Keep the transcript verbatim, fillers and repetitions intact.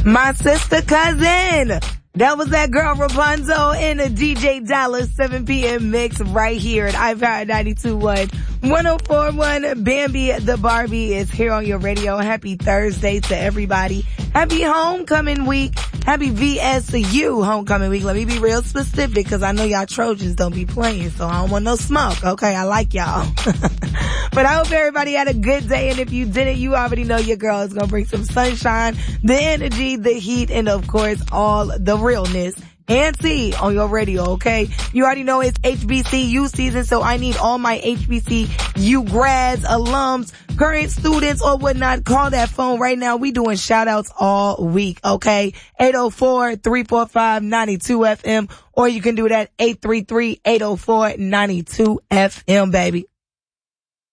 My sister cousin. That was that girl Rapunzel in a D J Dallas seven p.m. mix right here at iPower ninety-two point one. one oh four point one Bambi the Barbie is here on your radio. Happy Thursday to everybody. Happy homecoming week. Happy V S U homecoming week. Let me be real specific because I know y'all Trojans don't be playing, so I don't want no smoke. Okay, I like y'all. But I hope everybody had a good day, and if you didn't, you already know your girl is gonna bring some sunshine, the energy, the heat, and of course all the realness and tea on your radio, okay? You already know it's H B C U season, so I need all my H B C U grads, alums, current students, or whatnot. Call that phone right now. We doing shout outs all week, okay? eight oh four, three four five, nine two F M, or you can do that eight three three, eight oh four, nine two F M, baby.